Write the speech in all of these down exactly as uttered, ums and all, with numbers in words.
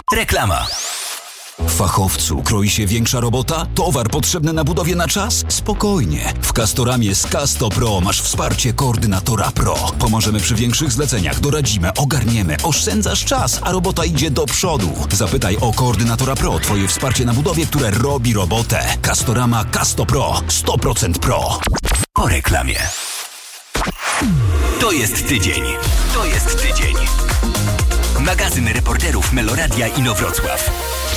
Reklama. Fachowcu kroi się większa robota? Towar potrzebny na budowie na czas? Spokojnie. W Castoramie z Casto Pro masz wsparcie koordynatora Pro. Pomożemy przy większych zleceniach, doradzimy, ogarniemy, oszczędzasz czas, a robota idzie do przodu. Zapytaj o koordynatora Pro, twoje wsparcie na budowie, które robi robotę. Castorama Casto Pro. sto procent Pro. Po reklamie. To jest tydzień. To jest tydzień. Magazyn reporterów Meloradia Inowrocław.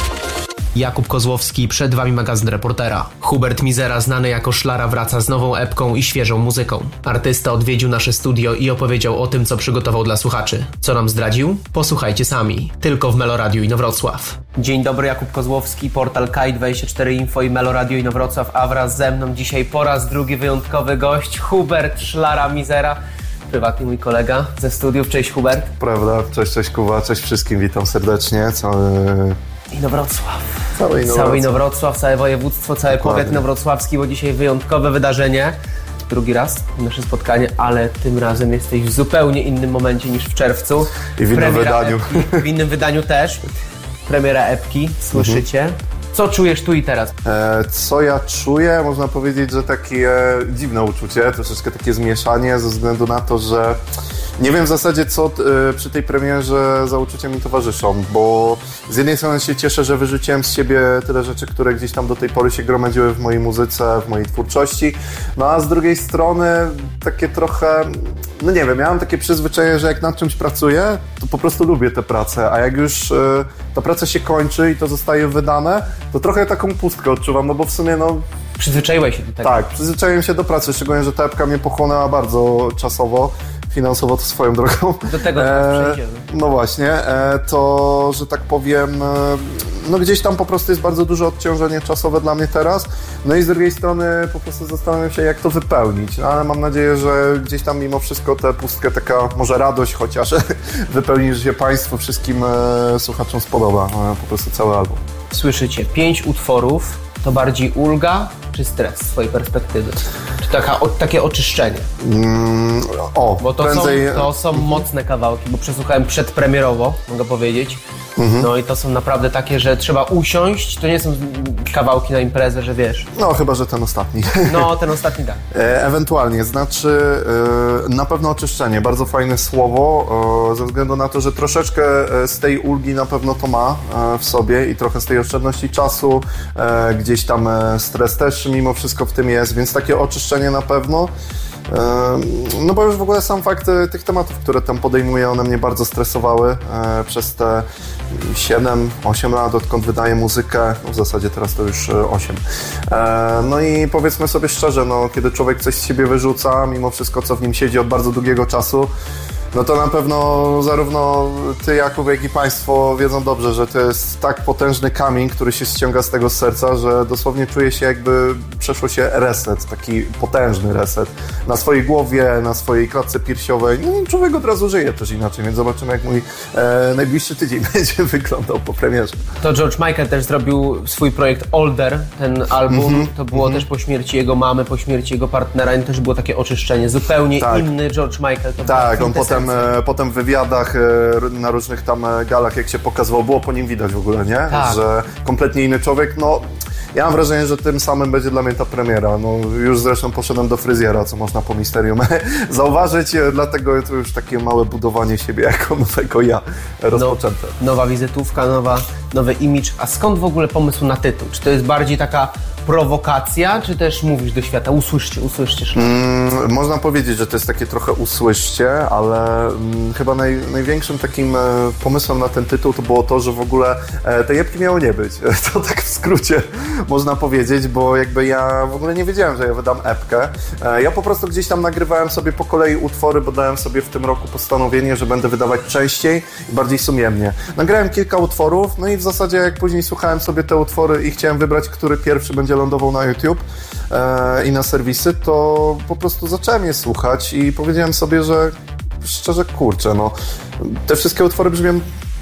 Jakub Kozłowski, przed wami magazyn reportera. Hubert Mizera, znany jako Szlara, wraca z nową epką i świeżą muzyką. Artysta odwiedził nasze studio i opowiedział o tym, co przygotował dla słuchaczy. Co nam zdradził? Posłuchajcie sami. Tylko w Meloradiu Inowrocław. Dzień dobry, Jakub Kozłowski, portal K I dwadzieścia cztery Info i Meloradio Inowrocław, a wraz ze mną dzisiaj po raz drugi wyjątkowy gość, Hubert Szlara Mizera. Prywatny mój kolega ze studiów. Cześć, Hubert. Prawda, cześć, cześć Kuba, cześć wszystkim, witam serdecznie. Cały... Inowrocław. Cały Inowrocław. Cały Inowrocław, całe województwo, cały Dokładnie. powiat inowrocławski, bo dzisiaj wyjątkowe wydarzenie. Drugi raz nasze spotkanie, ale tym razem jesteś w zupełnie innym momencie niż w czerwcu. I w innym Premiera wydaniu. Epki, w innym wydaniu też. Premiera epki, słyszycie? Mhm. Co czujesz tu i teraz? E, co ja czuję? Można powiedzieć, że takie dziwne uczucie, troszeczkę takie zmieszanie ze względu na to, że nie wiem w zasadzie, co y, przy tej premierze za uczucia mi towarzyszą, bo z jednej strony się cieszę, że wyrzuciłem z siebie tyle rzeczy, które gdzieś tam do tej pory się gromadziły w mojej muzyce, w mojej twórczości, no a z drugiej strony takie trochę, no nie wiem, miałem takie przyzwyczajenie, że jak nad czymś pracuję, to po prostu lubię tę pracę, a jak już y, ta praca się kończy i to zostaje wydane, to trochę taką pustkę odczuwam, no bo w sumie no... Przyzwyczaiłeś się do tego. Tak, przyzwyczaiłem się do pracy, szczególnie, że ta epka mnie pochłonęła bardzo czasowo, finansowo to swoją drogą. Do tego e, przejdziemy. No właśnie, e, to, że tak powiem, e, no gdzieś tam po prostu jest bardzo duże odciążenie czasowe dla mnie teraz, no i z drugiej strony po prostu zastanawiam się, jak to wypełnić, no, ale mam nadzieję, że gdzieś tam mimo wszystko tę pustkę, taka może radość chociaż wypełni, że się Państwu wszystkim e, słuchaczom spodoba, e, po prostu cały album. Słyszycie, pięć utworów, to bardziej ulga czy stres z twojej perspektywy? Czy taka, o, takie oczyszczenie? Mm, o, Bo to, prędzej... są, to są mocne kawałki, bo przesłuchałem przedpremierowo, mogę powiedzieć. Mhm. No i to są naprawdę takie, że trzeba usiąść, to nie są kawałki na imprezę, że wiesz. No chyba, że ten ostatni. No, ten ostatni tak. E, ewentualnie, znaczy e, na pewno oczyszczenie, bardzo fajne słowo, e, ze względu na to, że troszeczkę z tej ulgi na pewno to ma e, w sobie i trochę z tej oszczędności czasu, e, gdzieś tam e, stres też mimo wszystko w tym jest, więc takie oczyszczenie na pewno. No bo już w ogóle sam fakt tych tematów, które tam podejmuję, one mnie bardzo stresowały e, przez te siedem osiem lat, odkąd wydaję muzykę, no w zasadzie teraz to już osiem. E, no i powiedzmy sobie szczerze, no kiedy człowiek coś z siebie wyrzuca, mimo wszystko co w nim siedzi od bardzo długiego czasu, no to na pewno zarówno ty, Jakub, jak i państwo wiedzą dobrze, że to jest tak potężny kamień, który się ściąga z tego serca, że dosłownie czuje się, jakby przeszło się reset, taki potężny reset na swojej głowie, na swojej klatce piersiowej. No i człowiek od razu żyje też inaczej, więc zobaczymy, jak mój e, najbliższy tydzień będzie wyglądał po premierze. To George Michael też zrobił swój projekt Older, ten album. Mm-hmm, to było mm-hmm. też po śmierci jego mamy, po śmierci jego partnera i też było takie oczyszczenie. Zupełnie tak. Inny George Michael. To tak, on potem Potem w wywiadach na różnych tam galach, jak się pokazywał, było po nim widać w ogóle, nie? Tak. Że kompletnie inny człowiek. No, ja mam wrażenie, że tym samym będzie dla mnie ta premiera. No, już zresztą poszedłem do fryzjera, co można po misterium zauważyć, dlatego to już takie małe budowanie siebie jako nowego ja rozpoczęte. No, nowa wizytówka, nowa, nowy imidż. A skąd w ogóle pomysł na tytuł? Czy to jest bardziej taka prowokacja, czy też mówisz do świata, usłyszcie, usłyszcie? Mm, można powiedzieć, że to jest takie trochę usłyszcie, ale mm, chyba naj, największym takim e, pomysłem na ten tytuł to było to, że w ogóle e, tej epki miało nie być. To tak w skrócie można powiedzieć, bo jakby ja w ogóle nie wiedziałem, że ja wydam epkę. E, ja po prostu gdzieś tam nagrywałem sobie po kolei utwory, bo dałem sobie w tym roku postanowienie, że będę wydawać częściej i bardziej sumiennie. Nagrałem kilka utworów, no i w zasadzie jak później słuchałem sobie te utwory i chciałem wybrać, który pierwszy będzie lądował na YouTube e, i na serwisy, to po prostu zacząłem je słuchać i powiedziałem sobie, że szczerze, kurczę, no te wszystkie utwory brzmią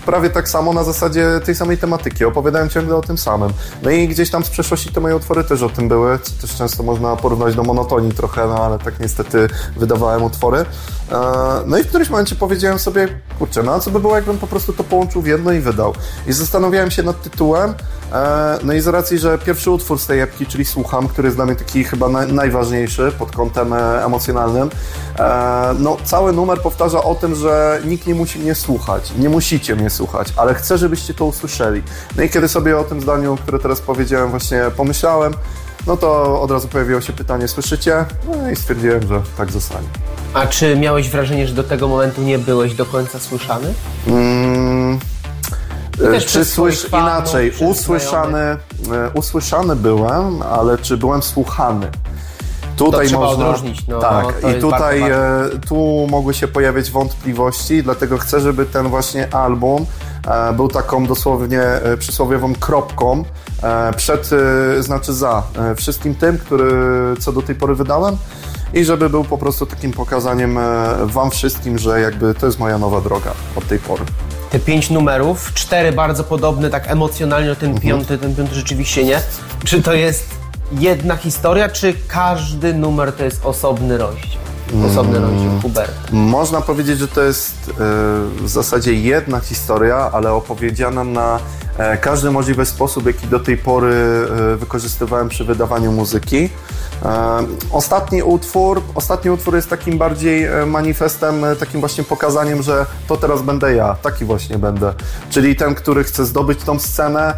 prawie tak samo na zasadzie tej samej tematyki. Opowiadałem ciągle o tym samym. No i gdzieś tam z przeszłości te moje utwory też o tym były, co też często można porównać do monotonii trochę, no ale tak niestety wydawałem utwory. No i w którymś momencie powiedziałem sobie, kurczę, no a co by było, jakbym po prostu to połączył w jedno i wydał. I zastanawiałem się nad tytułem, no i z racji, że pierwszy utwór z tej epki, czyli Słucham, który jest dla mnie taki chyba na, najważniejszy pod kątem emocjonalnym, no cały numer powtarza o tym, że nikt nie musi mnie słuchać, nie musicie mnie słuchać, ale chcę, żebyście to usłyszeli. No i kiedy sobie o tym zdaniu, które teraz powiedziałem, właśnie pomyślałem, no to od razu pojawiło się pytanie, słyszycie? No i stwierdziłem, że tak zostanie. A czy miałeś wrażenie, że do tego momentu nie byłeś do końca słyszany? Mm, czy słysz inaczej? Usłyszany, usłyszany byłem, ale czy byłem słuchany? Tutaj to trzeba można odróżnić. No, tak, no, i tutaj e, tu mogły się pojawiać wątpliwości, dlatego chcę, żeby ten właśnie album e, był taką dosłownie e, przysłowiową kropką e, przed, e, znaczy za e, wszystkim tym, który, co do tej pory wydałem i żeby był po prostu takim pokazaniem e, wam wszystkim, że jakby to jest moja nowa droga od tej pory. Te pięć numerów, cztery bardzo podobne, tak emocjonalnie, ten mhm. piąty, ten piąty rzeczywiście nie. Czy to jest jedna historia, czy każdy numer to jest osobny rozdział? Osobny rozdział Huberta. Można powiedzieć, że to jest e, w zasadzie jedna historia, ale opowiedziana na e, każdy możliwy sposób, jaki do tej pory e, wykorzystywałem przy wydawaniu muzyki. E, ostatni utwór, ostatni utwór jest takim bardziej manifestem, takim właśnie pokazaniem, że to teraz będę ja, taki właśnie będę. Czyli ten, który chce zdobyć tą scenę,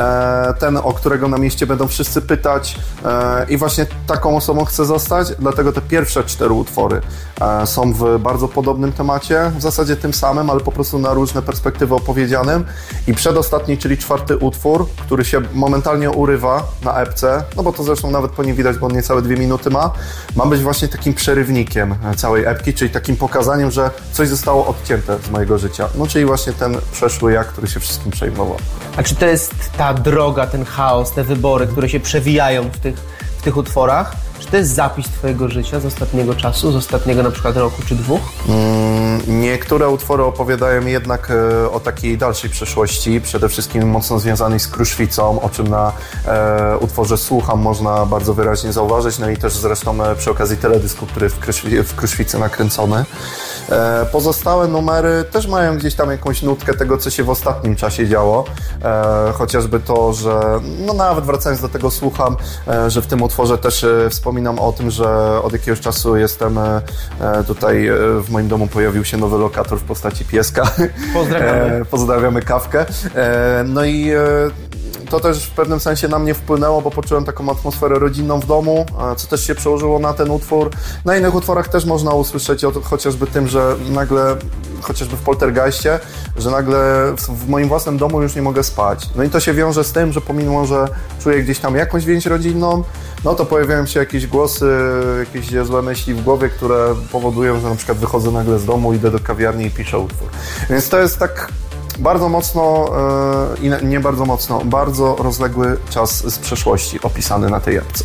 e, ten, o którego na mieście będą wszyscy pytać e, i właśnie taką osobą chcę zostać, dlatego te pierwsze cztery utwory e, są w bardzo podobnym temacie, w zasadzie tym samym, ale po prostu na różne perspektywy opowiedzianym i przedostatni, czyli czwarty utwór, który się momentalnie urywa na epce, no bo to zresztą nawet po nim widać, bo on niecałe dwie minuty ma, ma być właśnie takim przerywnikiem całej epki, czyli takim pokazaniem, że coś zostało odcięte z mojego życia, no czyli właśnie ten przeszły ja, który się wszystkim przejmował. A czy to jest ta droga, ten chaos, te wybory, które się przewijają w tych, w tych utworach? Czy to jest zapis twojego życia z ostatniego czasu, z ostatniego na przykład roku czy dwóch? Mm, niektóre utwory opowiadają jednak e, o takiej dalszej przeszłości, przede wszystkim mocno związanej z Kruszwicą, o czym na e, utworze Słucham można bardzo wyraźnie zauważyć, no i też zresztą e, przy okazji teledysku, który jest w, Kruszwi- w Kruszwicy nakręcony. E, pozostałe numery też mają gdzieś tam jakąś nutkę tego, co się w ostatnim czasie działo, e, chociażby to, że no nawet wracając do tego Słucham, e, że w tym utworze też e, wspominam o tym, że od jakiegoś czasu jestem e, tutaj e, w moim domu pojawił się nowy lokator w postaci pieska. Pozdrawiamy. E, pozdrawiamy Kawkę. E, no i e, to też w pewnym sensie na mnie wpłynęło, bo poczułem taką atmosferę rodzinną w domu, co też się przełożyło na ten utwór. Na innych utworach też można usłyszeć o chociażby tym, że nagle, chociażby w Poltergeistie, że nagle w moim własnym domu już nie mogę spać. No i to się wiąże z tym, że pomimo, że czuję gdzieś tam jakąś więź rodzinną, no to pojawiają się jakieś głosy, jakieś złe myśli w głowie, które powodują, że na przykład wychodzę nagle z domu, idę do kawiarni i piszę utwór. Więc to jest tak bardzo mocno, i nie, nie bardzo mocno, bardzo rozległy czas z przeszłości opisany na tej epce.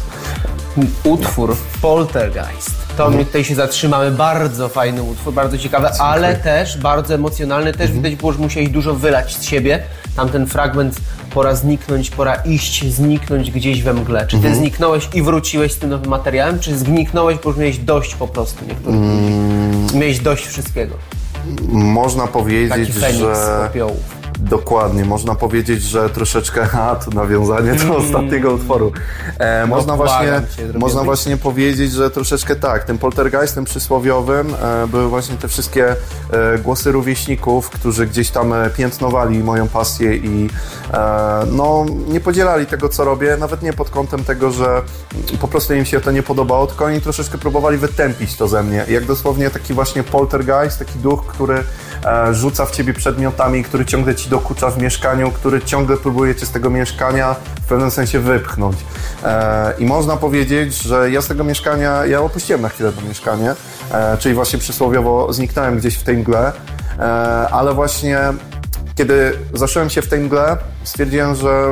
Utwór Poltergeist. To my tutaj się zatrzymamy. Bardzo fajny utwór, bardzo ciekawy, Dziękuję. ale też bardzo emocjonalny. Też mhm. widać było, że musiałeś dużo wylać z siebie. Tam ten fragment pora zniknąć, pora iść, zniknąć gdzieś we mgle. Czy ty mhm. zniknąłeś i wróciłeś z tym nowym materiałem, czy zniknąłeś, bo już miałeś dość po prostu niektórych mm. Miałeś dość wszystkiego. Można powiedzieć, Taki Feniks że... z popiołów. Dokładnie, można powiedzieć, że troszeczkę, a tu nawiązanie do ostatniego utworu. E, można no, właśnie, cię, można właśnie powiedzieć, że troszeczkę tak, tym poltergeistem przysłowiowym e, były właśnie te wszystkie e, głosy rówieśników, którzy gdzieś tam piętnowali moją pasję i e, no, nie podzielali tego, co robię, nawet nie pod kątem tego, że po prostu im się to nie podobało, tylko oni troszeczkę próbowali wytępić to ze mnie. Jak dosłownie taki właśnie poltergeist, taki duch, który e, rzuca w ciebie przedmiotami, który ciągle ci dokucza w mieszkaniu, który ciągle próbuje cię z tego mieszkania w pewnym sensie wypchnąć. E, I można powiedzieć, że ja z tego mieszkania, ja opuściłem na chwilę to mieszkanie, e, czyli właśnie przysłowiowo zniknąłem gdzieś w tej mgle, e, ale właśnie kiedy zaszyłem się w tej mgle, stwierdziłem, że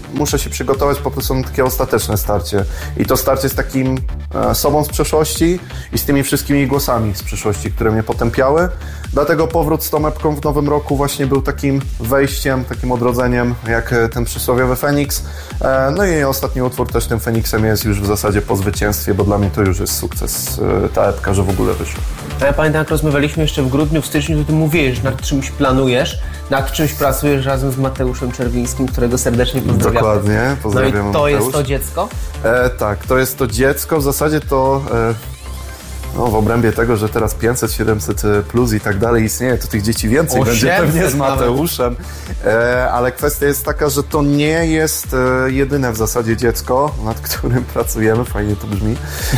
muszę się przygotować po prostu na takie ostateczne starcie. I to starcie z takim e, sobą z przeszłości i z tymi wszystkimi głosami z przyszłości, które mnie potępiały. Dlatego powrót z tą epką w nowym roku właśnie był takim wejściem, takim odrodzeniem, jak ten przysłowiowy Feniks. E, no i ostatni utwór też tym Feniksem jest już w zasadzie po zwycięstwie, bo dla mnie to już jest sukces, e, ta epka, że w ogóle wyszła. A ja pamiętam, jak rozmawialiśmy jeszcze w grudniu, w styczniu, to ty mówiłeś, że nad czymś planujesz, nad czymś pracujesz razem z Mateuszem Czerwińskim, którego serdecznie pozdrawiam. Dokładnie, pozdrawiam. No i to Mateusz. jest to dziecko? E, tak, to jest to dziecko. W zasadzie to e, no, w obrębie tego, że teraz pięćset, siedemset plus i tak dalej istnieje, to tych dzieci więcej będzie pewnie z Mateuszem. E, ale kwestia jest taka, że to nie jest e, jedyne w zasadzie dziecko, nad którym pracujemy. Fajnie to brzmi.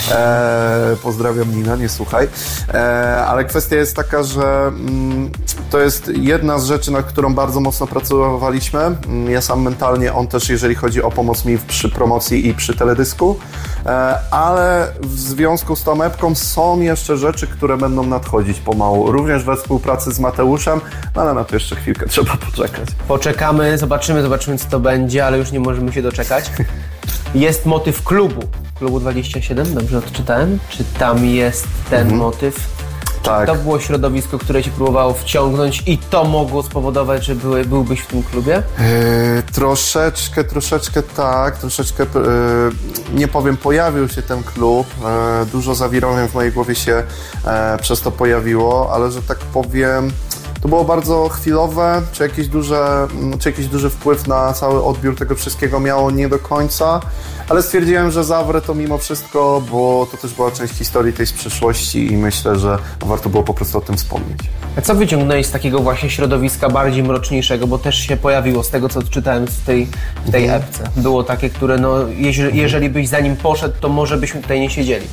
E, pozdrawiam Nina, nie słuchaj. E, ale kwestia jest taka, że mm, to jest jedna z rzeczy, nad którą bardzo mocno pracowaliśmy. Ja sam mentalnie, on też, jeżeli chodzi o pomoc mi przy promocji i przy teledysku. E, ale w związku z tą epką są jeszcze rzeczy, które będą nadchodzić pomału. Również we współpracy z Mateuszem, no ale na to jeszcze chwilkę trzeba poczekać. Poczekamy, zobaczymy, zobaczymy co to będzie, ale już nie możemy się doczekać. Jest motyw klubu, klubu dwadzieścia siedem, dobrze odczytałem? Czy tam jest ten mhm. motyw? Tak. To było środowisko, które cię próbowało wciągnąć i to mogło spowodować, że były, byłbyś w tym klubie? Yy, troszeczkę, troszeczkę tak, troszeczkę, yy, nie powiem, pojawił się ten klub, yy, dużo zawirowań w mojej głowie się yy, przez to pojawiło, ale że tak powiem, to było bardzo chwilowe, czy jakiś, duże, czy jakiś duży wpływ na cały odbiór tego wszystkiego miało nie do końca, ale stwierdziłem, że zawrę to mimo wszystko, bo to też była część historii tej z przeszłości i myślę, że warto było po prostu o tym wspomnieć. A co wyciągnąłeś z takiego właśnie środowiska bardziej mroczniejszego, bo też się pojawiło z tego, co odczytałem w tej, w tej mhm. epce. Było takie, które no, jeżeli, jeżeli byś za nim poszedł, to może byśmy tutaj nie siedzieli.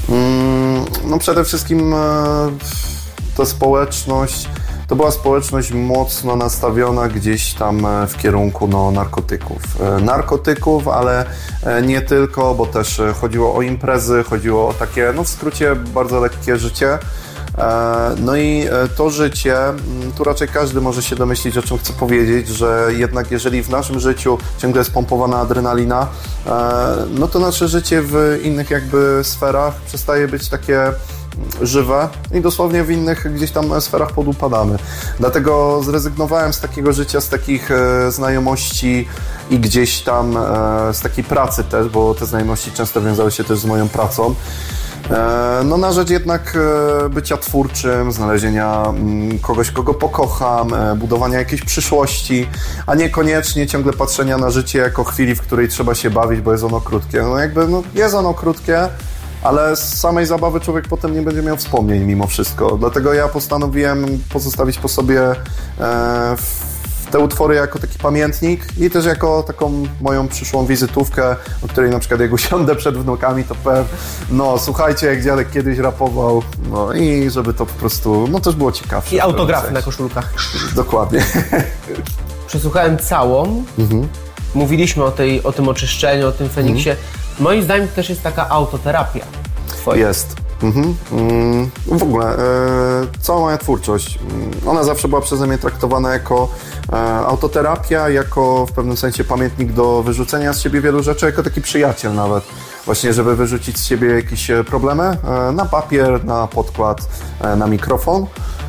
Mm, no przede wszystkim e, ta społeczność, to była społeczność mocno nastawiona gdzieś tam w kierunku no, narkotyków. Narkotyków, ale nie tylko, bo też chodziło o imprezy, chodziło o takie, no w skrócie, bardzo lekkie życie. No i to życie, tu raczej każdy może się domyślić, o czym chcę powiedzieć, że jednak jeżeli w naszym życiu ciągle jest pompowana adrenalina, no to nasze życie w innych jakby sferach przestaje być takie żywe i dosłownie w innych gdzieś tam sferach podupadamy. Dlatego zrezygnowałem z takiego życia, z takich e, znajomości i gdzieś tam e, z takiej pracy też, bo te znajomości często wiązały się też z moją pracą. E, no na rzecz jednak e, bycia twórczym, znalezienia m, kogoś, kogo pokocham, e, budowania jakiejś przyszłości, a niekoniecznie ciągle patrzenia na życie jako chwili, w której trzeba się bawić, bo jest ono krótkie. No jakby no, jest ono krótkie, ale z samej zabawy człowiek potem nie będzie miał wspomnień mimo wszystko. Dlatego ja postanowiłem pozostawić po sobie e, te utwory jako taki pamiętnik i też jako taką moją przyszłą wizytówkę, o której na przykład jak usiądę przed wnukami, to powiem, no słuchajcie, jak dziadek kiedyś rapował, no i żeby to po prostu, no też było ciekawsze. I autografy na koszulkach. Dokładnie. Przesłuchałem całą, mhm. mówiliśmy o, tej, o tym oczyszczeniu, o tym Feniksie. Mhm. Moim zdaniem to też jest taka autoterapia twoja. Jest. Mhm. Mm, w ogóle e, cała moja twórczość, ona zawsze była przeze mnie traktowana jako e, autoterapia, jako w pewnym sensie pamiętnik do wyrzucenia z siebie wielu rzeczy, jako taki przyjaciel nawet. Właśnie, żeby wyrzucić z siebie jakieś problemy e, na papier, na podkład, e, na mikrofon.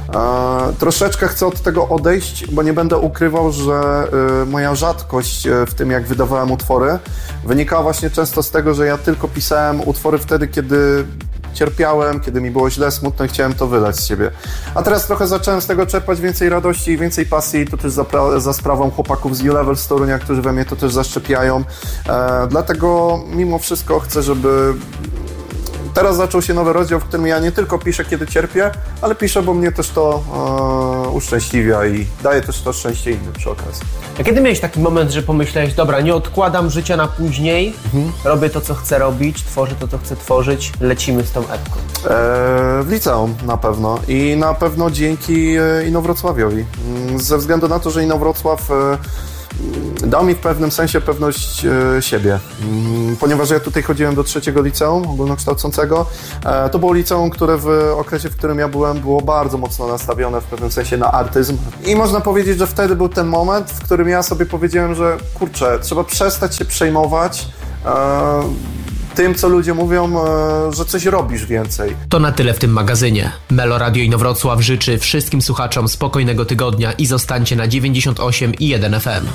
E, troszeczkę chcę od tego odejść, bo nie będę ukrywał, że e, moja rzadkość w tym, jak wydawałem utwory, wynikała właśnie często z tego, że ja tylko pisałem utwory wtedy, kiedy cierpiałem, kiedy mi było źle, smutno i chciałem to wylać z siebie. A teraz trochę zacząłem z tego czerpać więcej radości i więcej pasji, to też za, za sprawą chłopaków z U-Level z Torunia, którzy we mnie to też zaszczepiają. E, dlatego mimo wszystko chcę, żeby teraz zaczął się nowy rozdział, w którym ja nie tylko piszę, kiedy cierpię, ale piszę, bo mnie też to e, uszczęśliwia i daje też to szczęście innym przy okazji. A kiedy miałeś taki moment, że pomyślałeś, dobra, nie odkładam życia na później, mhm. robię to, co chcę robić, tworzę to, co chcę tworzyć, lecimy z tą epką? E, w liceum na pewno i na pewno dzięki Inowrocławiowi. Ze względu na to, że Inowrocław e, dał mi w pewnym sensie pewność e, siebie. Mm, ponieważ ja tutaj chodziłem do trzeciego liceum ogólnokształcącego, e, to było liceum, które w okresie, w którym ja byłem, było bardzo mocno nastawione w pewnym sensie na artyzm. I można powiedzieć, że wtedy był ten moment, w którym ja sobie powiedziałem, że kurczę, trzeba przestać się przejmować e, tym, co ludzie mówią, e, że coś robisz więcej. To na tyle w tym magazynie. Melo Radio Inowrocław życzy wszystkim słuchaczom spokojnego tygodnia i zostańcie na dziewięćdziesiąt osiem i jeden F M.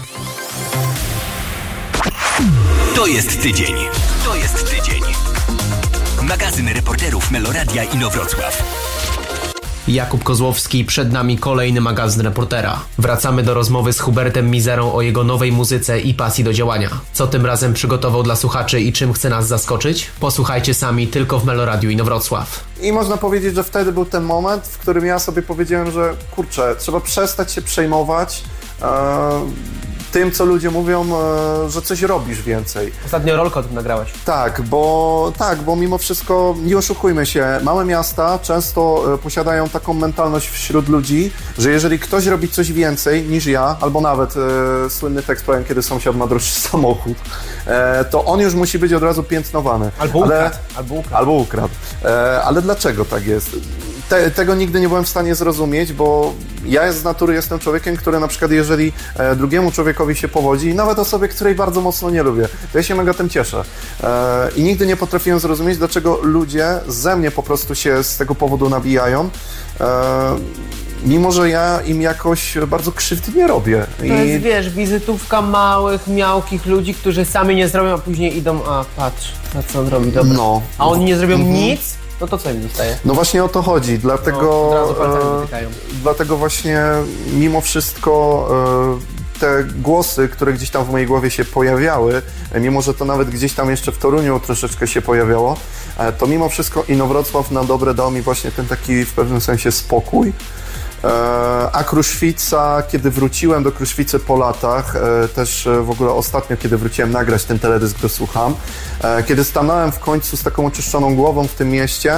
To jest tydzień. To jest tydzień. Magazyn reporterów Melo Radia Inowrocław. Jakub Kozłowski, przed nami kolejny magazyn reportera. Wracamy do rozmowy z Hubertem Mizerą o jego nowej muzyce i pasji do działania. Co tym razem przygotował dla słuchaczy i czym chce nas zaskoczyć? Posłuchajcie sami tylko w Melo Radiu Inowrocław. I można powiedzieć, że wtedy był ten moment, w którym ja sobie powiedziałem, że kurczę, trzeba przestać się przejmować e, tym, co ludzie mówią, e, że coś robisz więcej. Ostatnio rolkę o tym nagrałeś. Tak, bo tak, bo mimo wszystko, nie oszukujmy się, małe miasta często e, posiadają taką mentalność wśród ludzi, że jeżeli ktoś robi coś więcej niż ja, albo nawet e, słynny tekst powiem, kiedy sąsiad ma droższy samochód, e, to on już musi być od razu piętnowany. Albo ale, ukradł. Albo ukradł. Albo ukradł. E, ale dlaczego tak jest? Te, tego nigdy nie byłem w stanie zrozumieć, bo ja z natury jestem człowiekiem, który na przykład jeżeli e, drugiemu człowiekowi się powodzi, nawet osobie, której bardzo mocno nie lubię, to ja się mega tym cieszę. E, I nigdy nie potrafiłem zrozumieć, dlaczego ludzie ze mnie po prostu się z tego powodu nabijają, e, mimo że ja im jakoś bardzo krzywdy nie robię. To jest, wiesz, wizytówka małych, miałkich ludzi, którzy sami nie zrobią, a później idą, a patrz, na co on robi, dobra. No. A oni nie zrobią Mhm. nic, no to co im zostaje? No właśnie o to chodzi, dlatego, No, od razu palcami e, wytykają. dlatego właśnie mimo wszystko e, te głosy, które gdzieś tam w mojej głowie się pojawiały, e, mimo że to nawet gdzieś tam jeszcze w Toruniu troszeczkę się pojawiało, e, to mimo wszystko Inowrocław na dobre dał mi właśnie ten taki w pewnym sensie spokój. A Kruszwica, kiedy wróciłem do Kruszwicy po latach, też w ogóle ostatnio, kiedy wróciłem nagrać ten teledysk, go słucham, kiedy stanąłem w końcu z taką oczyszczoną głową w tym mieście,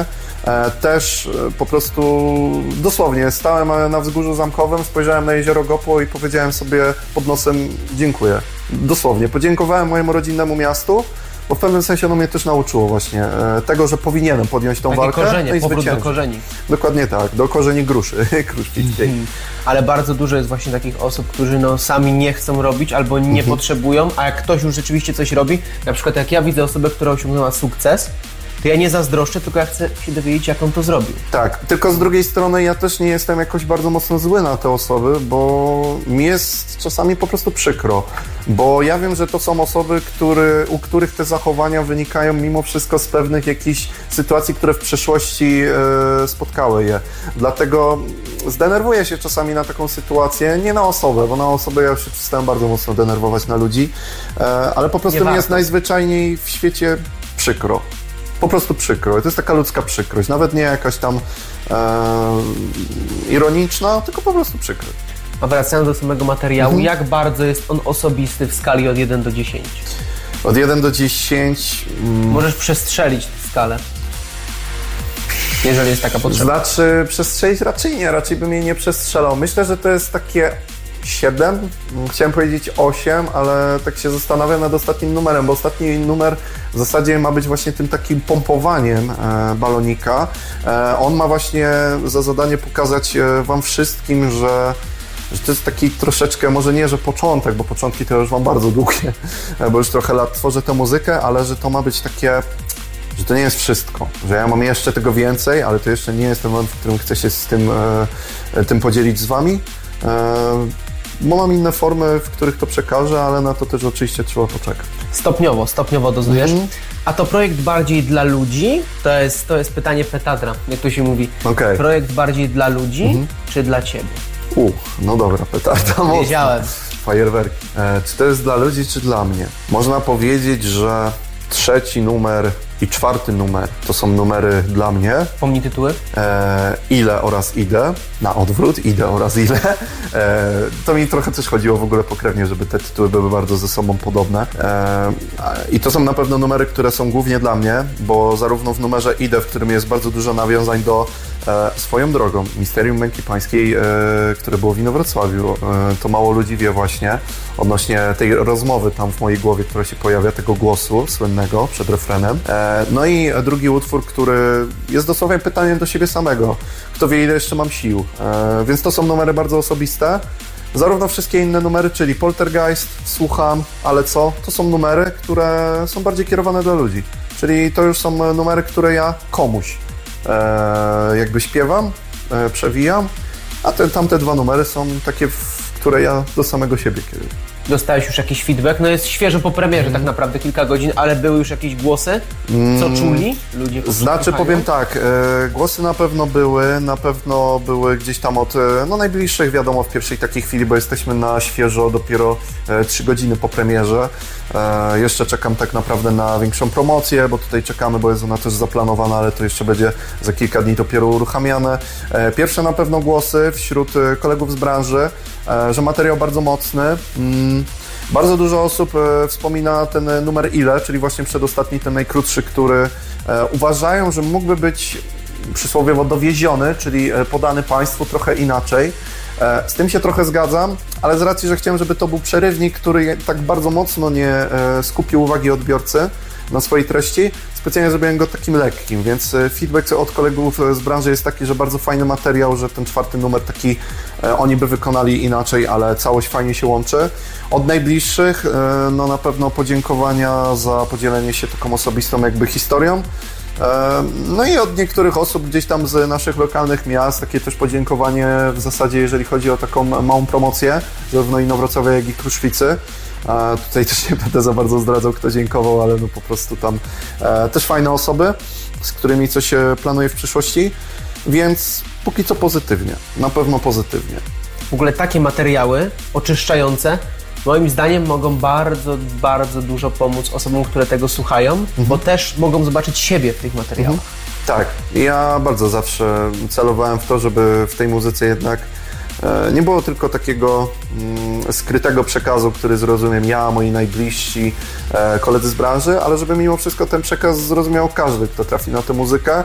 też po prostu dosłownie stałem na wzgórzu zamkowym, spojrzałem na jezioro Gopo i powiedziałem sobie pod nosem dziękuję. Dosłownie, podziękowałem mojemu rodzinnemu miastu, bo w pewnym sensie ono mnie też nauczyło właśnie e, tego, że powinienem podjąć tą Takie walkę. korzenie, no i powrót do zwyciężyć. korzeni. Dokładnie tak, do korzeni gruszy kruszwickiej. Hmm. Ale bardzo dużo jest właśnie takich osób, którzy no sami nie chcą robić albo nie Mhm. potrzebują, a jak ktoś już rzeczywiście coś robi, na przykład jak ja widzę osobę, która osiągnęła sukces, to ja nie zazdroszczę, tylko ja chcę się dowiedzieć, jak on to zrobił. Tak, tylko z drugiej strony ja też nie jestem jakoś bardzo mocno zły na te osoby, bo mi jest czasami po prostu przykro, bo ja wiem, że to są osoby, który, u których te zachowania wynikają mimo wszystko z pewnych jakichś sytuacji, które w przeszłości e, spotkały je. Dlatego zdenerwuję się czasami na taką sytuację, nie na osobę, bo na osobę ja już się przestałem bardzo mocno denerwować na ludzi, e, ale po prostu Nie mi jest warto. najzwyczajniej w świecie przykro. Po prostu przykro. To jest taka ludzka przykrość. Nawet nie jakaś tam e, ironiczna, tylko po prostu przykro. A wracając do samego materiału, Mhm. jak bardzo jest on osobisty w skali od jeden do dziesięciu? Od jeden do dziesięciu... Mm, Możesz przestrzelić tę skalę, jeżeli jest taka potrzeba. znaczy przestrzelić raczej nie, raczej bym jej nie przestrzelał. Myślę, że to jest takie siedem, chciałem powiedzieć osiem, ale tak się zastanawiam nad ostatnim numerem, bo ostatni numer w zasadzie ma być właśnie tym takim pompowaniem e, balonika. E, on ma właśnie za zadanie pokazać e, wam wszystkim, że że to jest taki troszeczkę, może nie, że początek, bo początki to już mam bardzo długie, e, bo już trochę lat tworzę tę muzykę, ale że to ma być takie, że to nie jest wszystko, że ja mam jeszcze tego więcej, ale to jeszcze nie jest ten moment, w którym chcę się z tym, e, tym podzielić z wami. E, bo mam inne formy, w których to przekażę, ale na to też oczywiście trzeba poczekać. Stopniowo, stopniowo dozujesz. Mhm. A to projekt bardziej dla ludzi? To jest, to jest pytanie Petadra, jak to się mówi. Okej. Projekt bardziej dla ludzi, czy dla ciebie? U, no dobra, petarda mocna. Wiedziałem. Fajerwerki. E, czy to jest dla ludzi, czy dla mnie? Można powiedzieć, że trzeci numer i czwarty numer to są numery dla mnie. Pomnij tytuły. E, ile oraz idę. na odwrót, idę oraz ile. E, to mi trochę też chodziło w ogóle pokrewnie, żeby te tytuły były bardzo ze sobą podobne. E, I to są na pewno numery, które są głównie dla mnie, bo zarówno w numerze Idę, w którym jest bardzo dużo nawiązań do e, swoją drogą, Misterium Męki Pańskiej, e, które było w Inowrocławiu, e, to mało ludzi wie właśnie odnośnie tej rozmowy tam w mojej głowie, która się pojawia, tego głosu słynnego przed refrenem. E, no i drugi utwór, który jest dosłownie pytaniem do siebie samego. Kto wie, ile jeszcze mam sił. E, więc to są numery bardzo osobiste. Zarówno wszystkie inne numery, czyli Poltergeist, Słucham, Ale co, to są numery, które są bardziej kierowane do ludzi. Czyli to już są numery, które ja komuś e, jakby śpiewam, e, przewijam, a te, tamte dwa numery są takie, w, które ja do samego siebie kieruję. Dostałeś już jakiś feedback? No jest świeżo po premierze mm. tak naprawdę, kilka godzin, ale były już jakieś głosy? Co mm. czuli ludzie? Znaczy powiem tak, e, głosy na pewno były, na pewno były gdzieś tam od e, no najbliższych, wiadomo, w pierwszej takiej chwili, bo jesteśmy na świeżo dopiero e, trzy godziny po premierze. E, jeszcze czekam tak naprawdę na większą promocję, bo tutaj czekamy, bo jest ona też zaplanowana, ale to jeszcze będzie za kilka dni dopiero uruchamiane. E, pierwsze na pewno głosy wśród kolegów z branży, e, że materiał bardzo mocny. Mm. Bardzo dużo osób e, wspomina ten numer Ile, czyli właśnie przedostatni, ten najkrótszy, który e, uważają, że mógłby być przysłowiowo dowieziony, czyli e, podany Państwu trochę inaczej. E, z tym się trochę zgadzam, ale z racji, że chciałem, żeby to był przerywnik, który tak bardzo mocno nie e, skupił uwagi odbiorcy na swojej treści, specjalnie zrobiłem go takim lekkim, więc feedback od kolegów z branży jest taki, że bardzo fajny materiał, że ten czwarty numer taki e, oni by wykonali inaczej, ale całość fajnie się łączy. Od najbliższych, e, no na pewno podziękowania za podzielenie się taką osobistą jakby historią. E, no i od niektórych osób gdzieś tam z naszych lokalnych miast, takie też podziękowanie w zasadzie, jeżeli chodzi o taką małą promocję, zarówno Inowrocławia, jak i Kruszwicy. E, tutaj też nie będę za bardzo zdradzał, kto dziękował, ale no po prostu tam e, też fajne osoby, z którymi coś planuję w przyszłości, więc póki co pozytywnie, na pewno pozytywnie. W ogóle takie materiały oczyszczające moim zdaniem mogą bardzo, bardzo dużo pomóc osobom, które tego słuchają, mhm. bo też mogą zobaczyć siebie w tych materiałach. Mhm. Tak, ja bardzo zawsze celowałem w to, żeby w tej muzyce jednak nie było tylko takiego mm, skrytego przekazu, który zrozumiem ja, moi najbliżsi e, koledzy z branży, ale żeby mimo wszystko ten przekaz zrozumiał każdy, kto trafi na tę muzykę.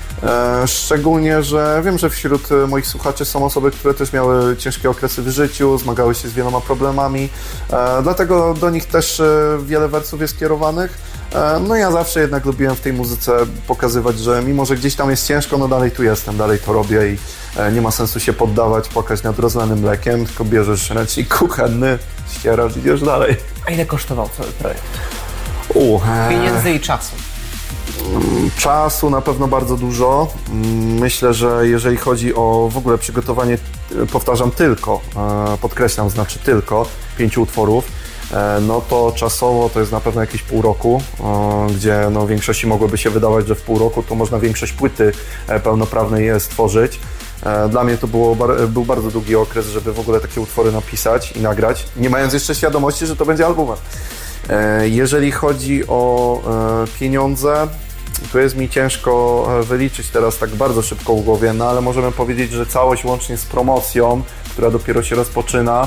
E, szczególnie, że wiem, że wśród moich słuchaczy są osoby, które też miały ciężkie okresy w życiu, zmagały się z wieloma problemami, e, dlatego do nich też e, wiele wersów jest kierowanych. E, no ja zawsze jednak lubiłem w tej muzyce pokazywać, że mimo, że gdzieś tam jest ciężko, no dalej tu jestem, dalej to robię i e, nie ma sensu się poddawać, płakać nad rozlanym mlekiem, tylko bierzesz ręcznik kuchenny, ścierasz i idziesz dalej. A ile kosztował cały projekt? U, e... Pieniędzy i czasu. Czasu na pewno bardzo dużo. Myślę, że jeżeli chodzi o w ogóle przygotowanie, powtarzam tylko, podkreślam, znaczy tylko pięciu utworów, no to czasowo to jest na pewno jakieś pół roku, gdzie no większości mogłoby się wydawać, że w pół roku to można większość płyty pełnoprawnej stworzyć. Dla mnie to było, był bardzo długi okres, żeby w ogóle takie utwory napisać i nagrać, nie mając jeszcze świadomości, że to będzie albumem. Jeżeli chodzi o pieniądze, tu jest mi ciężko wyliczyć teraz tak bardzo szybko w głowie, no ale możemy powiedzieć, że całość łącznie z promocją, która dopiero się rozpoczyna,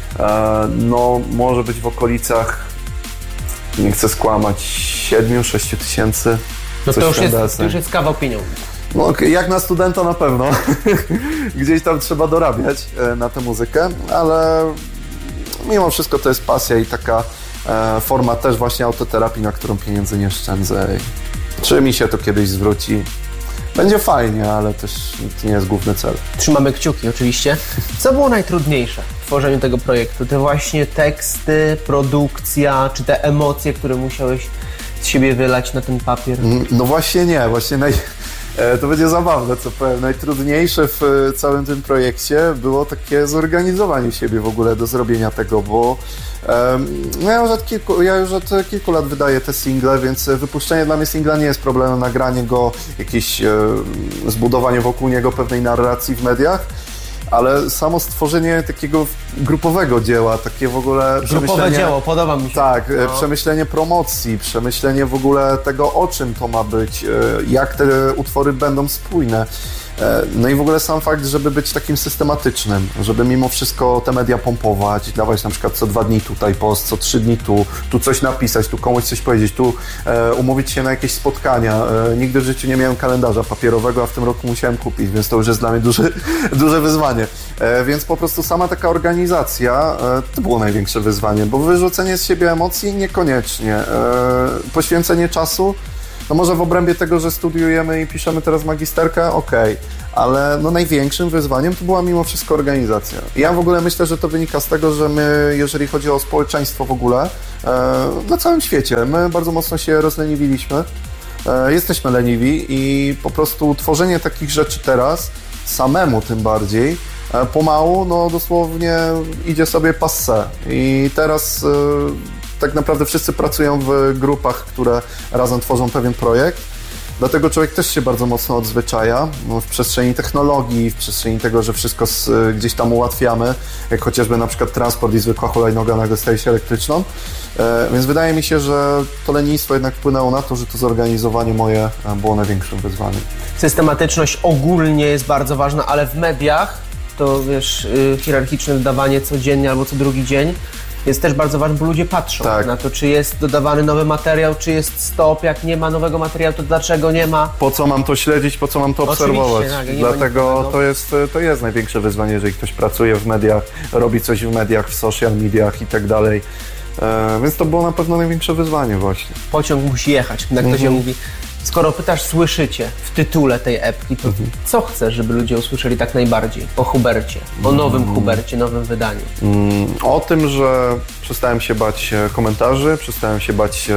no może być w okolicach, nie chcę skłamać, siedmiu do sześciu tysięcy. No to już, jest, to już jest kawał pieniędzy. No, jak na studenta na pewno. Gdzieś tam trzeba dorabiać na tę muzykę, ale mimo wszystko to jest pasja i taka forma też właśnie autoterapii, na którą pieniędzy nie szczędzę. Czy mi się to kiedyś zwróci? Będzie fajnie, ale też to nie jest główny cel. Trzymamy kciuki oczywiście. Co było najtrudniejsze w tworzeniu tego projektu? Te właśnie teksty, produkcja, czy te emocje, które musiałeś z siebie wylać na ten papier? No właśnie nie, właśnie naj... to będzie zabawne, co powiem. Najtrudniejsze w całym tym projekcie było takie zorganizowanie siebie w ogóle do zrobienia tego, bo no ja, już od kilku, ja już od kilku lat wydaję te single, więc wypuszczenie dla mnie singla nie jest problemem, nagranie go, jakieś e, zbudowanie wokół niego pewnej narracji w mediach, ale samo stworzenie takiego grupowego dzieła, takie w ogóle grupowe dzieło, podoba mi się. Tak, no. Przemyślenie promocji, przemyślenie w ogóle tego, o czym to ma być, jak te utwory będą spójne. No i w ogóle sam fakt, żeby być takim systematycznym, żeby mimo wszystko te media pompować, dawać na przykład co dwa dni tutaj post, co trzy dni tu, tu coś napisać, tu komuś coś powiedzieć, tu e, umówić się na jakieś spotkania. E, nigdy w życiu nie miałem kalendarza papierowego, a w tym roku musiałem kupić, więc to już jest dla mnie duże, duże wyzwanie. E, więc po prostu sama taka organizacja e, to było największe wyzwanie, bo wyrzucenie z siebie emocji niekoniecznie. E, poświęcenie czasu, no może w obrębie tego, że studiujemy i piszemy teraz magisterkę, okej, okay. Ale no największym wyzwaniem to była mimo wszystko organizacja. Ja w ogóle myślę, że to wynika z tego, że my, jeżeli chodzi o społeczeństwo w ogóle, e, na całym świecie, my bardzo mocno się rozleniwiliśmy, e, jesteśmy leniwi i po prostu tworzenie takich rzeczy teraz, samemu tym bardziej, e, pomału, no dosłownie idzie sobie passé. I teraz e, tak naprawdę wszyscy pracują w grupach, które razem tworzą pewien projekt. Dlatego człowiek też się bardzo mocno odzwyczaja no, w przestrzeni technologii, w przestrzeni tego, że wszystko z, gdzieś tam ułatwiamy, jak chociażby na przykład transport i zwykła hulajnoga nagle staje się elektryczną. E, więc wydaje mi się, że to lenistwo jednak wpłynęło na to, że to zorganizowanie moje było największym wyzwaniem. Systematyczność ogólnie jest bardzo ważna, ale w mediach to wiesz, hierarchiczne dodawanie codziennie albo co drugi dzień jest też bardzo ważne, bo ludzie patrzą tak. na to, czy jest dodawany nowy materiał, czy jest stop, jak nie ma nowego materiału, to dlaczego nie ma. Po co mam to śledzić, po co mam to obserwować? Tak, Dlatego to jest, to jest największe wyzwanie, jeżeli ktoś pracuje w mediach, robi coś w mediach, w social mediach i tak dalej. E, więc to było na pewno największe wyzwanie właśnie. Pociąg musi jechać, jak to się mówi. Skoro pytasz, słyszycie w tytule tej epki, to mhm. co chcesz, żeby ludzie usłyszeli tak najbardziej o Hubercie, o nowym mm. Hubercie, nowym wydaniu? Mm, o tym, że przestałem się bać komentarzy, przestałem się bać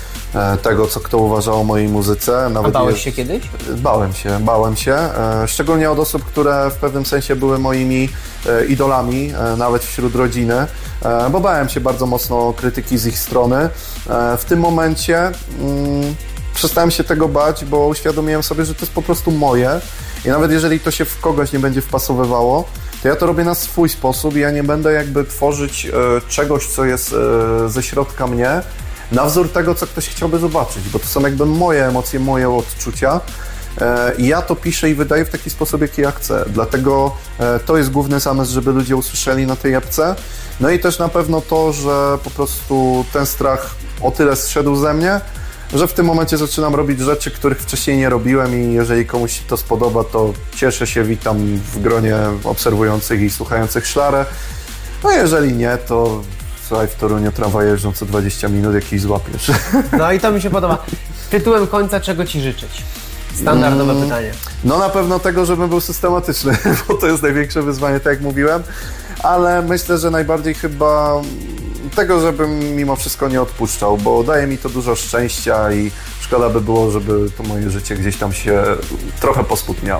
tego, co kto uważał o mojej muzyce. Nawet A bałeś jest... się kiedyś? Bałem się, bałem się. Szczególnie od osób, które w pewnym sensie były moimi idolami, nawet wśród rodziny, bo bałem się bardzo mocno krytyki z ich strony. W tym momencie... Mm, Przestałem się tego bać, bo uświadomiłem sobie, że to jest po prostu moje i nawet jeżeli to się w kogoś nie będzie wpasowywało, to ja to robię na swój sposób i ja nie będę jakby tworzyć e, czegoś, co jest e, ze środka mnie, na wzór tego, co ktoś chciałby zobaczyć, bo to są jakby moje emocje, moje odczucia e, i ja to piszę i wydaję w taki sposób, jaki ja chcę. Dlatego e, to jest główny zamysł, żeby ludzie usłyszeli na tej epce. No i też na pewno to, że po prostu ten strach o tyle zszedł ze mnie, że w tym momencie zaczynam robić rzeczy, których wcześniej nie robiłem i jeżeli komuś się to spodoba, to cieszę się, witam w gronie obserwujących i słuchających szlarę. No jeżeli nie, to słuchaj, w Toruniu tramwaje jeżdżą co dwadzieścia minut, jakiś złapiesz. No i to mi się podoba. Tytułem końca, czego ci życzyć? Standardowe mm, pytanie. No na pewno tego, żebym był systematyczny, bo to jest największe wyzwanie, tak jak mówiłem, ale myślę, że najbardziej chyba tego, żebym mimo wszystko nie odpuszczał, bo daje mi to dużo szczęścia i szkoda by było, żeby to moje życie gdzieś tam się trochę posputniało.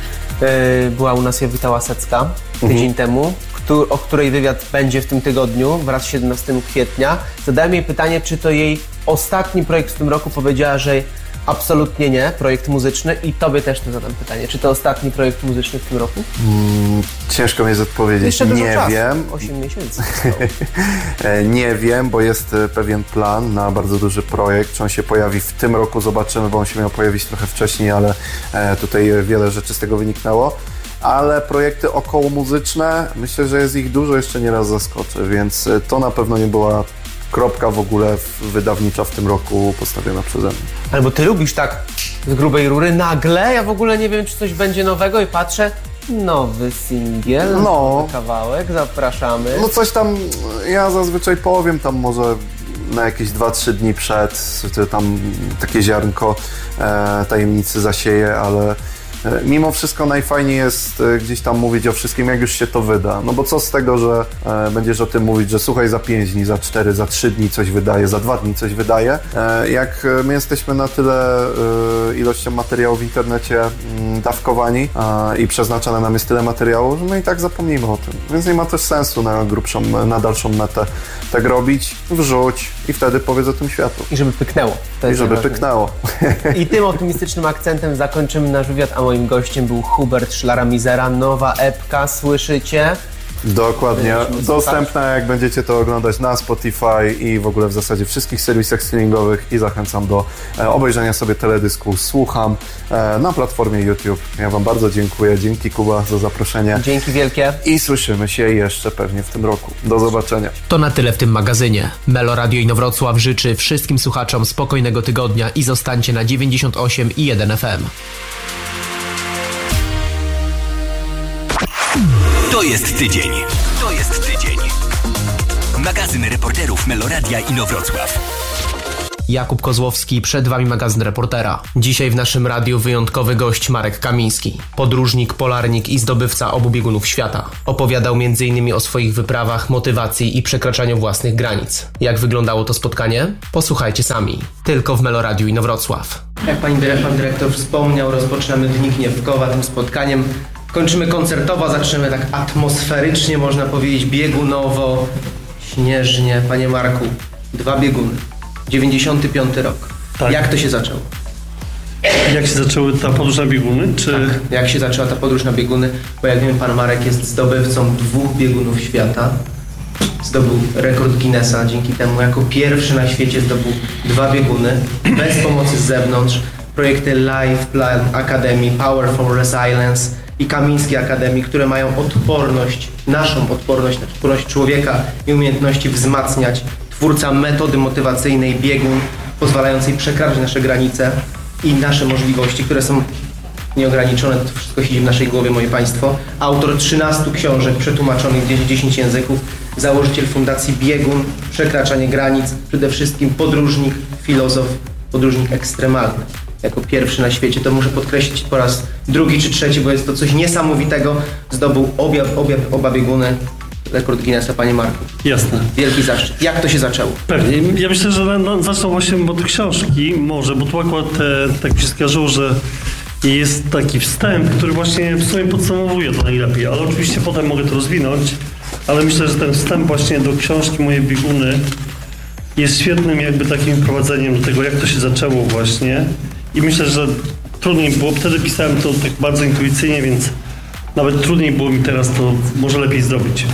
Była u nas Jowita Łasecka tydzień mhm. temu, o której wywiad będzie w tym tygodniu, wraz z siedemnastego kwietnia. Zadałem jej pytanie, czy to jej ostatni projekt w tym roku. Powiedziała, że absolutnie nie, projekt muzyczny i tobie też to zadam pytanie. Czy to ostatni projekt muzyczny w tym roku? Mm, ciężko mi jest odpowiedzieć. Jeszcze nie czasu. wiem. osiem miesięcy. Nie wiem, bo jest pewien plan na bardzo duży projekt. Czy on się pojawi w tym roku? Zobaczymy, bo on się miał pojawić trochę wcześniej, ale tutaj wiele rzeczy z tego wyniknęło. Ale projekty okołomuzyczne, myślę, że jest ich dużo, jeszcze nieraz zaskoczę, więc to na pewno nie była kropka w ogóle wydawnicza w tym roku postawiona przeze mnie. Ale bo ty lubisz tak z grubej rury, nagle, ja w ogóle nie wiem, czy coś będzie nowego i patrzę, nowy singiel, no. nowy kawałek, zapraszamy. No coś tam, ja zazwyczaj powiem tam może na jakieś dwa trzy dni przed, tam takie ziarnko e, tajemnicy zasieję, ale mimo wszystko najfajniej jest gdzieś tam mówić o wszystkim, jak już się to wyda. No bo co z tego, że e, będziesz o tym mówić, że słuchaj, za pięć dni, za cztery, za trzy dni coś wydaje, za dwa dni coś wydaje. E, jak my jesteśmy na tyle e, ilością materiału w internecie m, dawkowani e, i przeznaczane nam jest tyle materiału, że my i tak zapomnimy o tym. Więc nie ma też sensu na grubszą, na dalszą metę tak robić. Wrzuć i wtedy powiedz o tym światu. I żeby pyknęło. To I żeby pyknęło. I tym optymistycznym akcentem zakończymy nasz wywiad, a moim gościem był Hubert Szlara Mizera. Nowa epka, słyszycie? Dokładnie. Dostępne, jak będziecie to oglądać na Spotify i w ogóle w zasadzie wszystkich serwisach streamingowych i zachęcam do e, obejrzenia sobie teledysku Słucham e, na platformie YouTube. Ja Wam bardzo dziękuję. Dzięki, Kuba, za zaproszenie. Dzięki wielkie. I słyszymy się jeszcze pewnie w tym roku. Do zobaczenia. To na tyle w tym magazynie. Melo Radio Inowrocław życzy wszystkim słuchaczom spokojnego tygodnia i zostańcie na dziewięćdziesiąt osiem i jeden F M. To jest tydzień. To jest tydzień. Magazyn reporterów Meloradia Inowrocław. Jakub Kozłowski, przed Wami magazyn reportera. Dzisiaj w naszym radiu wyjątkowy gość Marek Kamiński. Podróżnik, polarnik i zdobywca obu biegunów świata. Opowiadał między innymi o swoich wyprawach, motywacji i przekraczaniu własnych granic. Jak wyglądało to spotkanie? Posłuchajcie sami. Tylko w Meloradiu Inowrocław. Jak pani dyrektor, pan dyrektor wspomniał, rozpoczynamy Dni Gniewkowa tym spotkaniem. Kończymy koncertowo, zaczynamy tak atmosferycznie, można powiedzieć, biegunowo, śnieżnie. Panie Marku, dwa bieguny. dziewięćdziesiąty piąty rok. Tak. Jak to się zaczęło? Jak się zaczęły ta podróż na bieguny? Czy... Tak, jak się zaczęła ta podróż na bieguny? Bo jak wiemy, pan Marek jest zdobywcą dwóch biegunów świata. Zdobył rekord Guinnessa, dzięki temu jako pierwszy na świecie zdobył dwa bieguny, bez pomocy z zewnątrz. Projekty Life Plan Academy, Power for Resilience i Kamińskiej Akademii, które mają odporność, naszą odporność, odporność człowieka i umiejętności wzmacniać. Twórca metody motywacyjnej biegun, pozwalającej przekraczać nasze granice i nasze możliwości, które są nieograniczone. To wszystko siedzi w naszej głowie, moje państwo. Autor trzynastu książek przetłumaczonych w dziesięć języków. Założyciel Fundacji Biegun, Przekraczanie Granic. Przede wszystkim podróżnik, filozof, podróżnik ekstremalny. Jako pierwszy na świecie, to muszę podkreślić po raz drugi czy trzeci, bo jest to coś niesamowitego. Zdobył obie, obie, oba bieguny. Rekord Guinnessa, panie Marku. Jasne. Wielki zaszczyt. Jak to się zaczęło? Pewnie. Ja myślę, że zacznę właśnie od książki, może, bo tu akurat e, tak się skarżyło, że jest taki wstęp, który właśnie w sumie podsumowuje to najlepiej, ale oczywiście potem mogę to rozwinąć, ale myślę, że ten wstęp właśnie do książki Moje bieguny jest świetnym jakby takim wprowadzeniem do tego, jak to się zaczęło właśnie i myślę, że trudniej było, wtedy pisałem to tak bardzo intuicyjnie, więc nawet trudniej było mi teraz to może lepiej zrobić.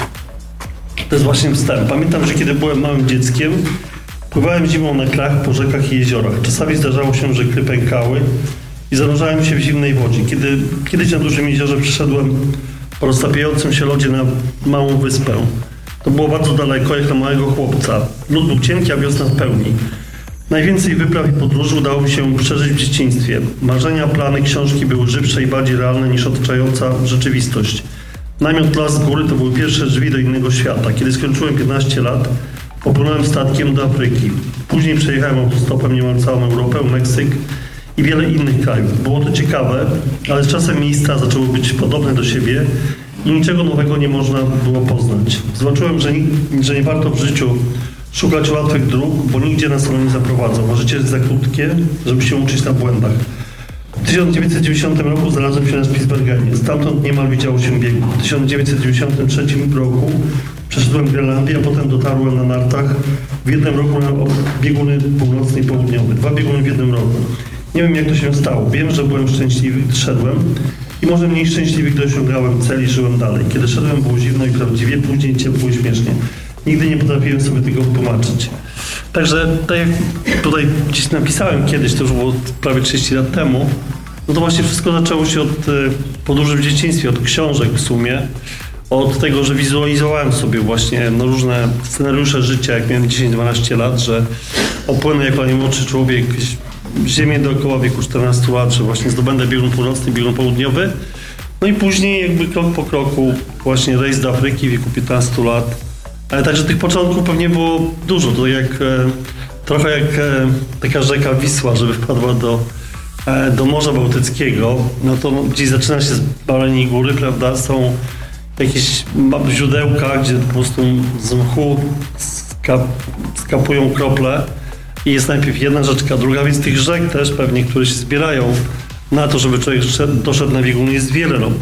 To jest właśnie wstęp. Pamiętam, że kiedy byłem małym dzieckiem, pływałem zimą na krach po rzekach i jeziorach. Czasami zdarzało się, że kry pękały i zanurzałem się w zimnej wodzie. Kiedy kiedyś na dużym jeziorze przeszedłem po roztapiającym się lodzie na małą wyspę. To było bardzo daleko, jak na małego chłopca. Lód był cienki, a wiosna w pełni. Najwięcej wypraw i podróży udało mi się przeżyć w dzieciństwie. Marzenia, plany, książki były żywsze i bardziej realne niż otaczająca rzeczywistość. Namiot Las z góry to były pierwsze drzwi do innego świata. Kiedy skończyłem piętnaście lat, popłynąłem statkiem do Afryki. Później przejechałem autostopem niemal całą Europę, Meksyk i wiele innych krajów. Było to ciekawe, ale z czasem miejsca zaczęły być podobne do siebie i niczego nowego nie można było poznać. Zobaczyłem, że nie, że nie warto w życiu szukać łatwych dróg, bo nigdzie nas ono nie zaprowadzą, a życie jest za krótkie, żeby się uczyć na błędach. W tysiąc dziewięćset dziewięćdziesiątym roku znalazłem się na Spitsbergenie. Stamtąd niemal widziało się biegu. W tysiąc dziewięćset dziewięćdziesiątym trzecim roku przeszedłem Grenlandię, a potem dotarłem na nartach w jednym roku na bieguny północny i południowy. Dwa bieguny w jednym roku. Nie wiem, jak to się stało. Wiem, że byłem szczęśliwy, gdy szedłem i może mniej szczęśliwy, gdy osiągałem cel i żyłem dalej. Kiedy szedłem, było zimno i prawdziwie, później ciepło i śmiesznie. Nigdy nie potrafiłem sobie tego wytłumaczyć. Także tak jak tutaj gdzieś napisałem kiedyś, to już było prawie trzydzieści lat temu, no to właśnie wszystko zaczęło się od podróży w dzieciństwie, od książek w sumie, od tego, że wizualizowałem sobie właśnie no, różne scenariusze życia, jak miałem dziesięć dwanaście lat, że opłynę jako najmłodszy człowiek ziemię dookoła w wieku czternastu lat, że właśnie zdobędę biegun północny, biegun południowy. No i później jakby krok po kroku właśnie rejs do Afryki w wieku piętnastu lat. Ale także tych początków pewnie było dużo, to jak, e, trochę jak e, taka rzeka Wisła, żeby wpadła do, e, do Morza Bałtyckiego, no to gdzieś zaczyna się z Baleniej Góry, prawda, są jakieś źródełka, gdzie po prostu z mchu skap, skapują krople i jest najpierw jedna rzeczka, druga, więc tych rzek też pewnie, które się zbierają na to, żeby człowiek doszedł na biegun, jest wiele. No.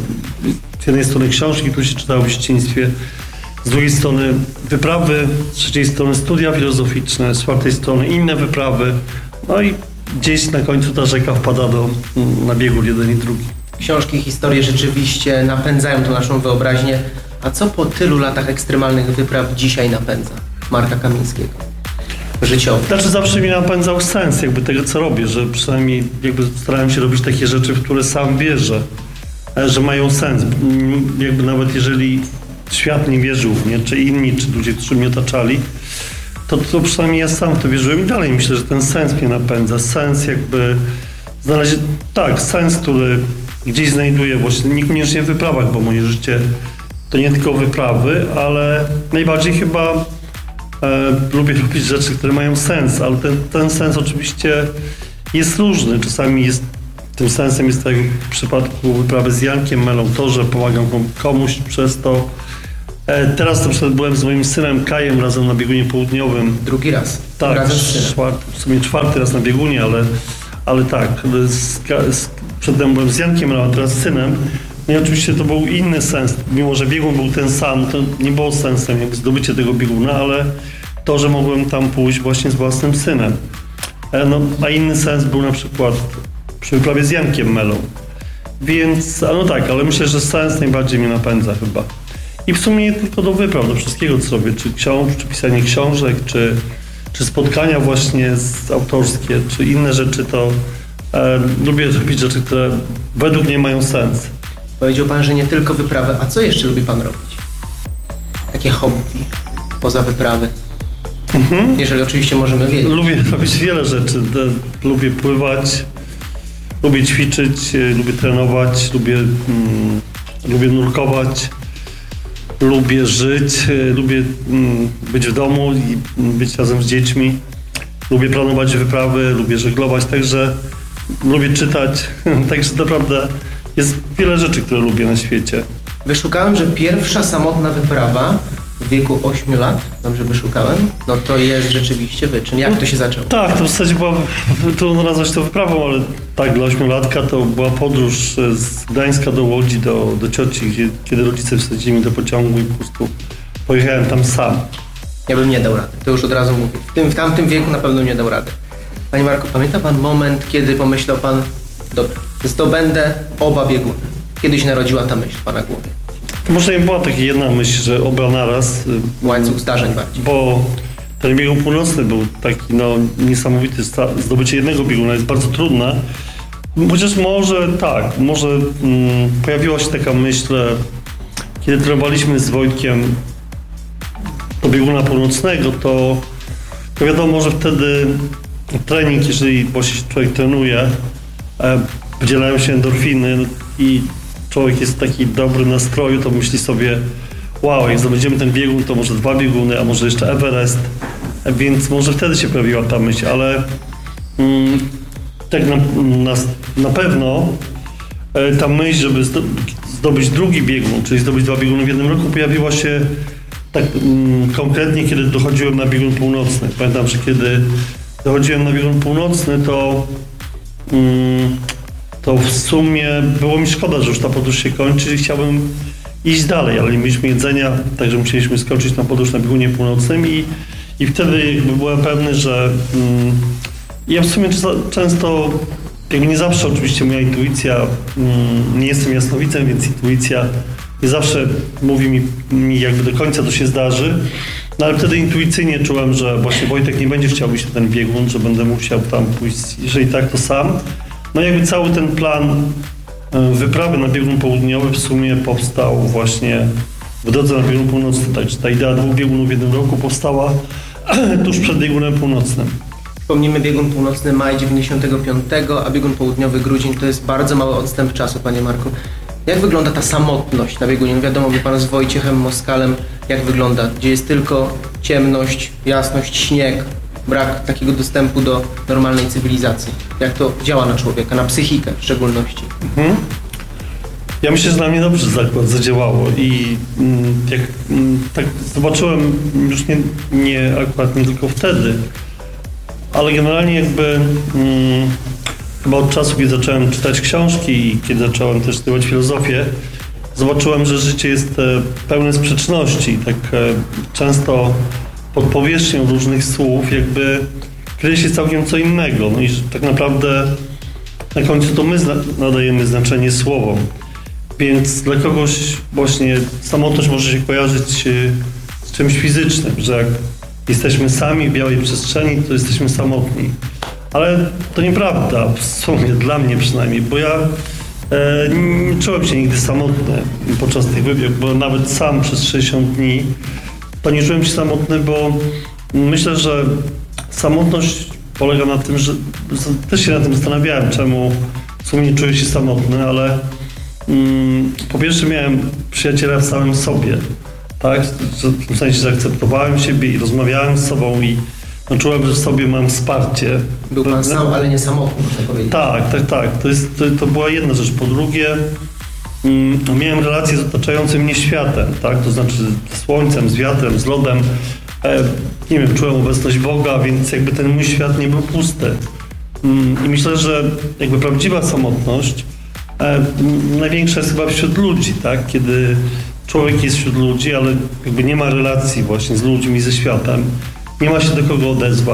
Z jednej strony książki, które się czytało w dzieciństwie, z drugiej strony wyprawy, z trzeciej strony studia filozoficzne, z czwartej strony inne wyprawy, no i gdzieś na końcu ta rzeka wpada do, na biegun jeden i drugi. Książki, historie rzeczywiście napędzają tą naszą wyobraźnię. A co po tylu latach ekstremalnych wypraw dzisiaj napędza Marka Kamińskiego? Życiowy. Znaczy zawsze mnie napędzał sens jakby tego, co robię, że przynajmniej jakby starałem się robić takie rzeczy, w które sam wierzę, że mają sens. Jakby nawet jeżeli świat nie wierzył w mnie, czy inni, czy ludzie, którzy mnie otaczali, to, to przynajmniej ja sam w to wierzyłem i dalej myślę, że ten sens mnie napędza. Sens jakby znaleźć, tak, sens, który gdzieś znajduję właśnie, niekoniecznie w wyprawach, bo moje życie to nie tylko wyprawy, ale najbardziej chyba e, lubię robić rzeczy, które mają sens, ale ten, ten sens oczywiście jest różny. Czasami jest, tym sensem jest tak w przypadku wyprawy z Jankiem Melą to, że pomagam komuś przez to. E, teraz na przykład byłem z moim synem Kajem razem na biegunie południowym. Drugi raz. Tak, razem z synem. Czwarty, w sumie czwarty raz na biegunie, ale, ale tak, z, z, przedtem byłem z Jankiem Melą, a teraz z synem. No i oczywiście to był inny sens, mimo że biegun był ten sam, to nie było sensem jak zdobycie tego bieguna, ale to, że mogłem tam pójść właśnie z własnym synem. No, a inny sens był na przykład przy wyprawie z Jankiem Melą. Więc, no tak, ale myślę, że sens najbardziej mnie napędza chyba. I w sumie nie tylko do wypraw, do wszystkiego co robię, czy książ, czy pisanie książek, czy, czy spotkania właśnie z autorskie, czy inne rzeczy, to e, lubię robić rzeczy, które według mnie mają sens. Powiedział pan, że nie tylko wyprawy, a co jeszcze lubi pan robić? Takie hobby poza wyprawy? Mhm. Jeżeli oczywiście możemy wiedzieć. Lubię robić wiele rzeczy. Lubię pływać, lubię ćwiczyć, lubię trenować, lubię, mm, lubię nurkować, lubię żyć, lubię mm, być w domu i być razem z dziećmi. Lubię planować wyprawy, lubię żeglować, także lubię czytać. Także naprawdę jest wiele rzeczy, które lubię na świecie. Wyszukałem, że pierwsza samotna wyprawa w wieku ośmiu lat, dobrze wyszukałem, no to jest rzeczywiście wyczyn. Jak to się zaczęło? Tak, to w zasadzie była, trudno nazwać to wyprawą, ale tak, dla ośmiolatka to była podróż z Gdańska do Łodzi, do, do cioci, gdzie, kiedy rodzice wsadzili mnie do pociągu i po prostu pojechałem tam sam. Ja bym nie dał rady, to już od razu mówię. W, tym, w tamtym wieku na pewno nie dał rady. Panie Marku, pamięta pan moment, kiedy pomyślał pan, dobra, zdobędę oba bieguny? Kiedy się narodziła ta myśl w pana głowie? To może nie była taka jedna myśl, że oba naraz. Łańcuch zdarzeń bardziej. Bo ten biegun północny był taki no, niesamowity. Zdobycie jednego bieguna jest bardzo trudne. Chociaż może tak, może mm, pojawiła się taka myśl, kiedy trenowaliśmy z Wojtkiem do bieguna północnego, to, to wiadomo, że wtedy trening, jeżeli właśnie człowiek trenuje, e, wydzielają się endorfiny i człowiek jest w taki dobry nastroju, to myśli sobie, wow, jak zdobędziemy ten biegun, to może dwa bieguny, a może jeszcze Everest, więc może wtedy się pojawiła ta myśl, ale mm, tak na, na, na pewno e, ta myśl, żeby zdobyć drugi biegun, czyli zdobyć dwa bieguny w jednym roku, pojawiła się tak mm, konkretnie, kiedy dochodziłem na biegun północny. Pamiętam, że kiedy dochodziłem na biegun północny, to mm, to w sumie było mi szkoda, że już ta podróż się kończy i chciałbym iść dalej, ale nie mieliśmy jedzenia, także musieliśmy skoczyć na podróż na biegunie północnym i, i wtedy jakby byłem pewny, że mm, ja w sumie często, jakby nie zawsze oczywiście moja intuicja, mm, nie jestem jasnowidzem, więc intuicja nie zawsze mówi mi, mi jakby do końca to się zdarzy, no ale wtedy intuicyjnie czułem, że właśnie Wojtek nie będzie chciał iść na ten biegun, że będę musiał tam pójść, jeżeli tak, to sam. No jakby cały ten plan wyprawy na biegun południowy w sumie powstał właśnie w drodze na biegun północny. Także ta idea dwóch biegunów w jednym roku powstała tuż przed biegunem północnym. Przypomnijmy, biegun północny maj dziewięćdziesiątego piątego, a biegun południowy grudzień to jest bardzo mały odstęp czasu, panie Marku. Jak wygląda ta samotność na biegunie? No wiadomo, wie pan z Wojciechem Moskalem, jak wygląda, gdzie jest tylko ciemność, jasność, śnieg, brak takiego dostępu do normalnej cywilizacji. Jak to działa na człowieka, na psychikę w szczególności? Mhm. Ja myślę, że na mnie dobrze zakład zadziałało i mm, jak mm, tak zobaczyłem, już nie, nie akurat nie tylko wtedy, ale generalnie jakby mm, chyba od czasu, kiedy zacząłem czytać książki i kiedy zacząłem też studiować filozofię, zobaczyłem, że życie jest e, pełne sprzeczności. Tak e, często pod powierzchnią różnych słów jakby kryje się całkiem co innego. No i że tak naprawdę na końcu to my zna- nadajemy znaczenie słowom. Więc dla kogoś właśnie samotność może się kojarzyć z czymś fizycznym, że jak jesteśmy sami w białej przestrzeni, to jesteśmy samotni. Ale to nieprawda, w sumie dla mnie przynajmniej, bo ja e, nie czułem się nigdy samotny podczas tych wybiegów, bo nawet sam przez sześćdziesiąt dni to nie czułem się samotny, bo myślę, że samotność polega na tym, że też się nad tym zastanawiałem, czemu w sumie nie czuję się samotny, ale mm, po pierwsze miałem przyjaciela w samym sobie, tak? W tym sensie, że akceptowałem siebie i rozmawiałem z sobą i no, czułem, że w sobie mam wsparcie. Był pan sam, ale nie samotny, można powiedzieć. Tak, tak, tak. To, jest, to, to była jedna rzecz. Po drugie, mm, miałem relacje z otaczającym mnie światem, tak? To znaczy z słońcem, z wiatrem, z lodem. E, nie wiem, czułem obecność Boga, więc jakby ten mój świat nie był pusty. Mm, I myślę, że jakby prawdziwa samotność e, największa jest chyba wśród ludzi, tak? Kiedy człowiek jest wśród ludzi, ale jakby nie ma relacji właśnie z ludźmi, ze światem. Nie ma się do kogo odezwać.